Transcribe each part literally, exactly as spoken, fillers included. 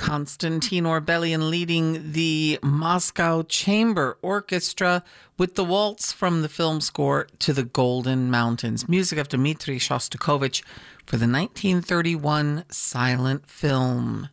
Konstantin Orbelian leading the Moscow Chamber Orchestra with the waltz from the film score to the Golden Mountains. Music of Dmitri Shostakovich for the nineteen thirty-one silent film.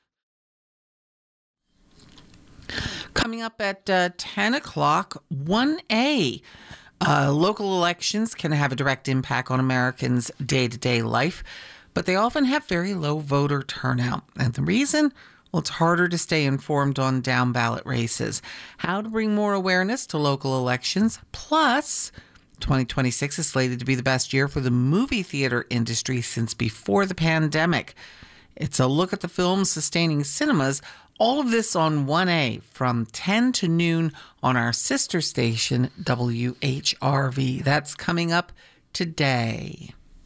Coming up at uh, ten o'clock, one A. Uh, local elections can have a direct impact on Americans' day-to-day life, but they often have very low voter turnout. And the reason? Well, it's harder to stay informed on down-ballot races. How to bring more awareness to local elections. Plus, twenty twenty-six is slated to be the best year for the movie theater industry since before the pandemic. It's a look at the films sustaining cinemas. All of this on one A from ten to noon on our sister station, W H R V. That's coming up today.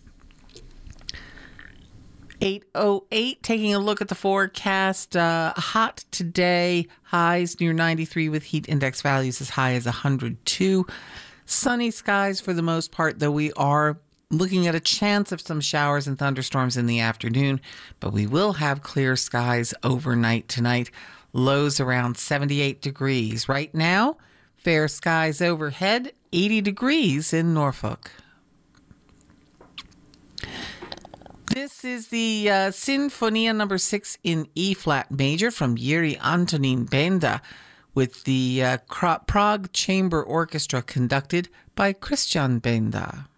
eight oh eight, taking a look at the forecast. Uh, hot today, highs near ninety-three with heat index values as high as one hundred two. Sunny skies for the most part, though we are looking at a chance of some showers and thunderstorms in the afternoon, but we will have clear skies overnight tonight. Lows around seventy-eight degrees. Right now, fair skies overhead, eighty degrees in Norfolk. This is the uh, Sinfonia number six in E-flat major from Jiří Antonín Benda with the uh, Prague Chamber Orchestra conducted by Christian Benda.